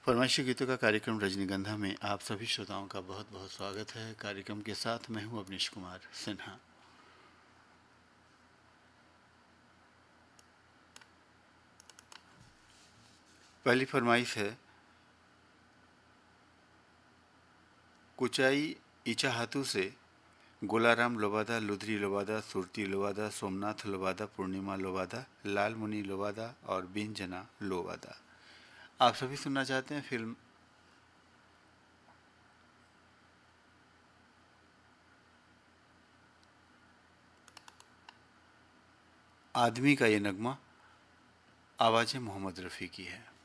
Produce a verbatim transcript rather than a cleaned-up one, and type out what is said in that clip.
फरमाइशी गीतों का कार्यक्रम रजनीगंधा में आप सभी श्रोताओं का बहुत बहुत स्वागत है। कार्यक्रम के साथ मैं हूं अवनीश कुमार सिन्हा। पहली फरमाइश है, कुचाई इचाहातू से गोलाराम लोबादा, लुधरी लोबादा, सुरती लोबादा, सोमनाथ लोबादा, पूर्णिमा लोबादा, लाल मुनि लोबादा और बिंजना लोबादा। आप सभी सुनना चाहते हैं फिल्म आदमी का ये नगमा। आवाज़ें मोहम्मद रफ़ी की है।